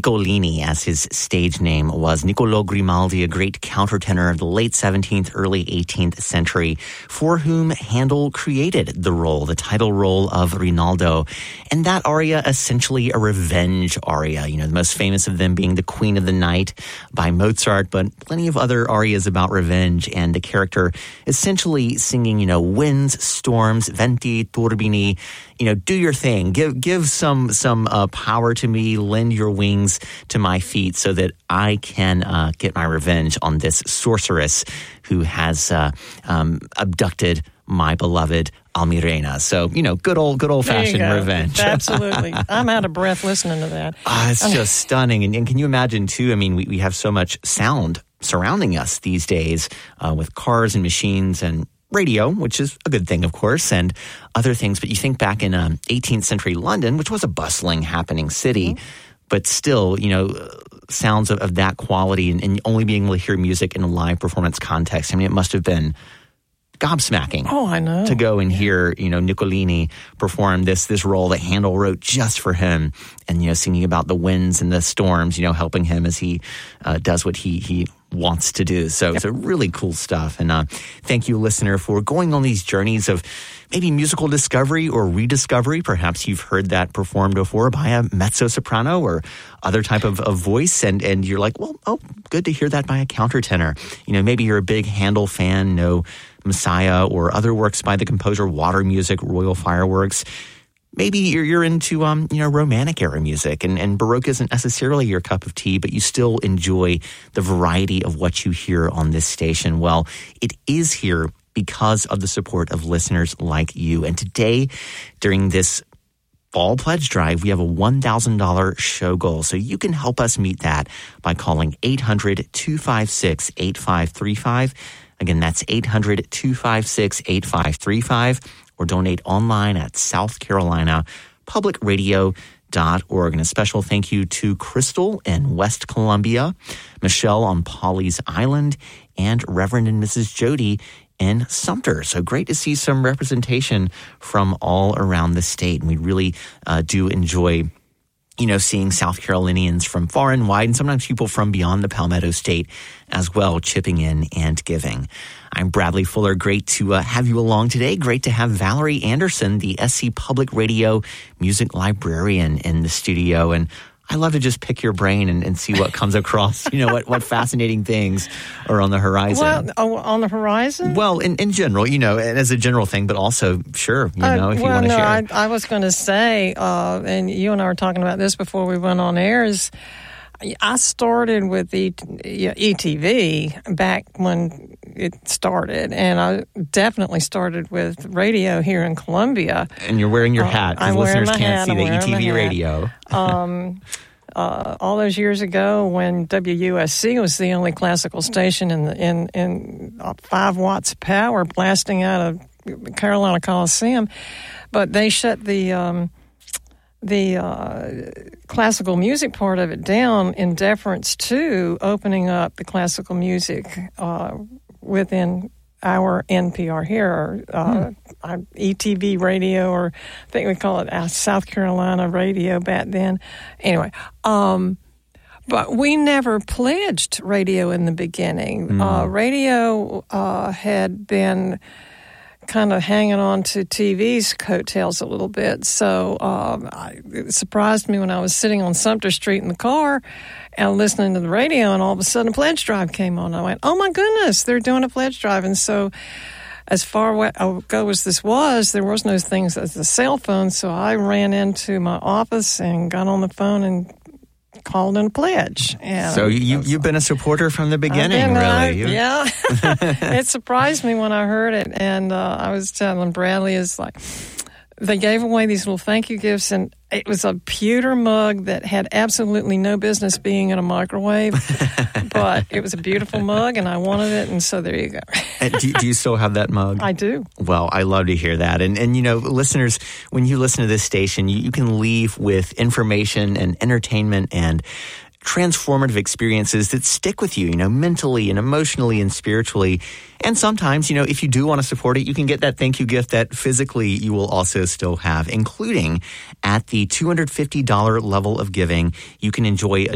Niccolini, as his stage name was. Niccolò Grimaldi, a great countertenor of the late 17th, early 18th century, for whom Handel created the role, the title role of Rinaldo. And that aria, essentially a revenge aria, the most famous of them being the Queen of the Night by Mozart, but plenty of other arias about revenge, and the character essentially singing, winds, storms, venti, turbini, do your thing. Give some power to me. Lend your wings to my feet so that I can get my revenge on this sorceress who has abducted my beloved Almirena. So, good old-fashioned revenge. Absolutely. I'm out of breath listening to that. It's just stunning. And can you imagine, too, we have so much sound surrounding us these days with cars and machines and radio, which is a good thing, of course, and other things. But you think back in 18th century London, which was a bustling, happening city, but still, sounds of that quality and only being able to hear music in a live performance context. It must have been gobsmacking. Oh, I know. To go and hear, Niccolini perform this role that Handel wrote just for him, and, singing about the winds and the storms, helping him as he does what he wants to do. So it's a really cool stuff. And thank you, listener, for going on these journeys of maybe musical discovery or rediscovery. Perhaps you've heard that performed before by a mezzo-soprano or other type of voice, and you're like, good to hear that by a countertenor. Maybe you're a big Handel fan, know Messiah or other works by the composer, Water Music, Royal Fireworks. Maybe you're into, Romantic era music, and Baroque isn't necessarily your cup of tea, but you still enjoy the variety of what you hear on this station. Well, it is here because of the support of listeners like you. And today, during this Fall Pledge Drive, we have a $1,000 show goal. So you can help us meet that by calling 800-256-8535. Again, that's 800-256-8535. Or donate online at southcarolinapublicradio.org. And a special thank you to Crystal in West Columbia, Michelle on Pawleys Island, and Reverend and Mrs. Jody in Sumter. So great to see some representation from all around the state. And we really do enjoy seeing South Carolinians from far and wide, and sometimes people from beyond the Palmetto State as well, chipping in and giving. I'm Bradley Fuller. Great to have you along today. Great to have Valerie Anderson, the SC Public Radio music librarian, in the studio. And I love to just pick your brain and see what comes across, what fascinating things are on the horizon. Well, on the horizon? Well, in general, as a general thing, but also, sure, if you want to share. I was going to say, and you and I were talking about this before we went on air, is I started with ETV back when it started, and I definitely started with radio here in Columbia. And you're wearing your hat, because listeners can't see the ETV radio. All those years ago, when WUSC was the only classical station in 5 watts of power blasting out of Carolina Coliseum, but they shut the classical music part of it down in deference to opening up the classical music within our NPR here, ETV radio, or I think we call it South Carolina radio back then. Anyway, but we never pledged radio in the beginning. Radio had been kind of hanging on to TV's coattails a little bit. So it surprised me when I was sitting on Sumter Street in the car and listening to the radio, and all of a sudden a pledge drive came on. I went, oh my goodness, they're doing a pledge drive. And so as far ago as this was, there was no things as a cell phone. So I ran into my office and got on the phone and called in a pledge. And so you've been a supporter from the beginning, really. Yeah. It surprised me when I heard it. And I was telling Bradley, they gave away these little thank you gifts, and it was a pewter mug that had absolutely no business being in a microwave, but it was a beautiful mug, and I wanted it, and so there you go. Do you still have that mug? I do. Well, I love to hear that. And listeners, when you listen to this station, you can leave with information and entertainment and transformative experiences that stick with you, mentally and emotionally and spiritually. And sometimes, if you do want to support it, you can get that thank you gift that physically you will also still have, including at the $250 level of giving. You can enjoy a